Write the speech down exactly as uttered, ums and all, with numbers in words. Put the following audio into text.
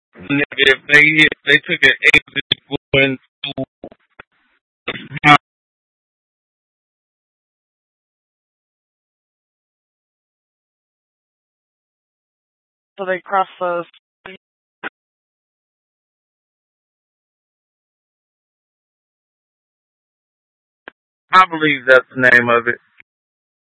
Nigga, if they if they took an exit going to So they cross those. I believe that's the name of it.